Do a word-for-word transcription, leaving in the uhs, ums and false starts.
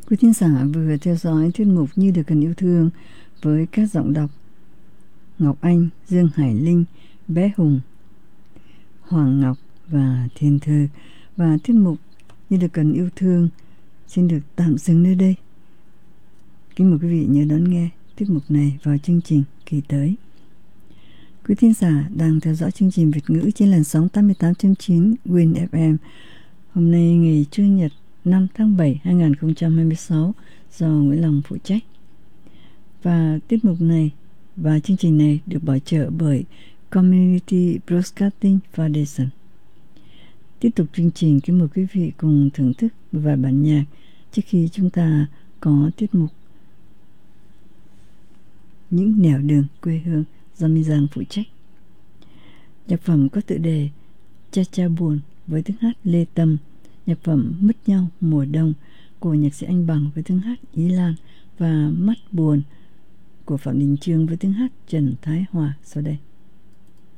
Quý thính giả vừa theo dõi tiết mục Như Được Cần Yêu Thương với các giọng đọc Ngọc Anh, Dương Hải Linh, Bé Hùng, Hoàng Ngọc và Thiên Thư. Và tiết mục Như Được Cần Yêu Thương xin được tạm dừng nơi đây. Kính mời quý vị nhớ đón nghe tiết mục này vào chương trình kỳ tới. Quý thính giả đang theo dõi chương trình Việt ngữ trên làn sóng tám mươi tám chấm chín Win ép em. Hôm nay ngày Chủ nhật năm tháng bảy hai nghìn không trăm hai mươi sáu do Nguyễn Long phụ trách. Và tiết mục này và chương trình này được bảo trợ bởi Community Broadcasting Foundation. Tiếp tục chương trình, kính mời quý vị cùng thưởng thức một vài bản nhạc trước khi chúng ta có tiết mục Những Nẻo Đường Quê Hương do Minh Giang phụ trách. Nhạc phẩm có tựa đề Cha Cha Buồn với tiếng hát Lê Tâm, nhạc phẩm Mất Nhau Mùa Đông của nhạc sĩ Anh Bằng với tiếng hát Ý Lan và Mắt Buồn của Phạm Đình Chương với tiếng hát Trần Thái Hòa sau đây.